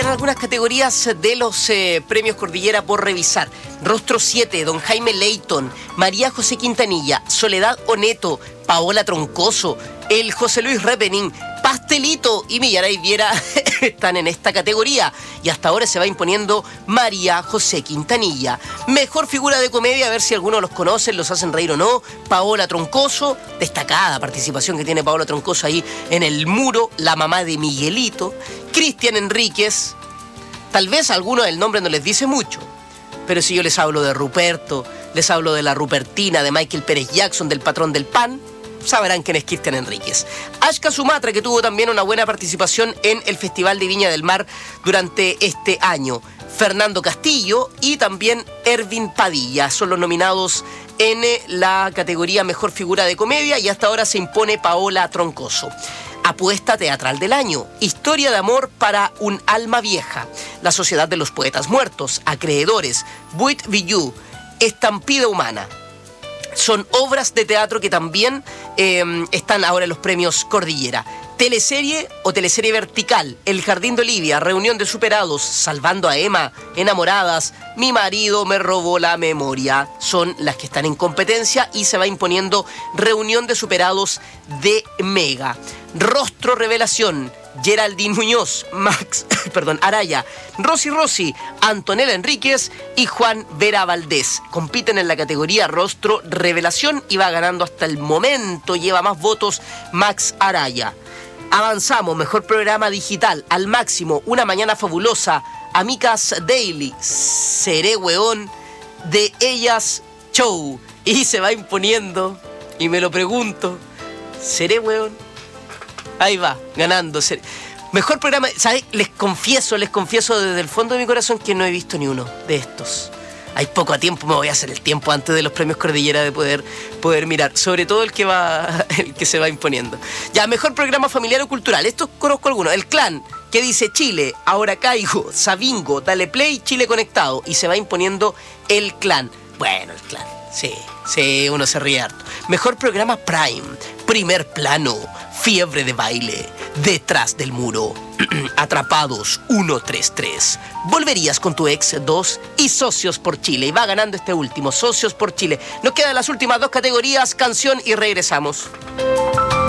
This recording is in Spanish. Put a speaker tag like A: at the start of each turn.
A: quedan algunas categorías de los premios Cordillera por revisar. Rostro 7, don Jaime Leighton, María José Quintanilla, Soledad Oneto, Paola Troncoso, el José Luis Repening, Pastelito y Millaray Viera están en esta categoría. Y hasta ahora se va imponiendo María José Quintanilla. Mejor figura de comedia, a ver si algunos los conocen, los hacen reír o no. Paola Troncoso, destacada participación que tiene Paola Troncoso ahí en El Muro, la mamá de Miguelito. Cristian Enríquez, tal vez a algunos el nombre no les dice mucho, pero si yo les hablo de Ruperto, les hablo de la Rupertina, de Michael Pérez Jackson, del Patrón del Pan, sabrán quién es Cristian Enríquez. Ashka Sumatra, que tuvo también una buena participación en el Festival de Viña del Mar durante este año. Fernando Castillo y también Ervin Padilla son los nominados en la categoría Mejor Figura de Comedia, y hasta ahora se impone Paola Troncoso. Apuesta teatral del año, Historia de amor para un alma vieja, La Sociedad de los Poetas Muertos, Acreedores, Buit Villú, Estampida Humana. Son obras de teatro que también están ahora en los premios Cordillera. Teleserie o teleserie vertical, El Jardín de Olivia, Reunión de Superados, Salvando a Emma, Enamoradas, Mi marido me robó la memoria. Son las que están en competencia y se va imponiendo Reunión de Superados de Mega. Rostro Revelación, Geraldine Muñoz, Araya, Rosy, Antonella Enríquez y Juan Vera Valdés. Compiten en la categoría Rostro Revelación y va ganando hasta el momento, lleva más votos Max Araya. Avanzamos, Mejor Programa Digital, Al Máximo, Una Mañana Fabulosa, Amicas Daily, Seré Weón, De Ellas Show. Y se va imponiendo, y me lo pregunto, ¿seré weón? Ahí va, ganando. Mejor programa, ¿sabes? Les confieso desde el fondo de mi corazón que no he visto ni uno de estos. Hay poco a tiempo, me voy a hacer el tiempo antes de los premios Cordillera de poder mirar, sobre todo el que se va imponiendo. Ya, Mejor Programa Familiar o Cultural, estos conozco algunos. El Clan, que dice Chile, Ahora Caigo, Sabingo, Dale Play, Chile Conectado, y se va imponiendo El Clan. Bueno, El Clan, sí, uno se ríe harto. Mejor Programa Prime, Primer Plano, Fiebre de Baile, Detrás del Muro, Atrapados 133, Volverías con tu ex 2 y Socios por Chile. Y va ganando este último, Socios por Chile. Nos quedan las últimas dos categorías, canción, y regresamos.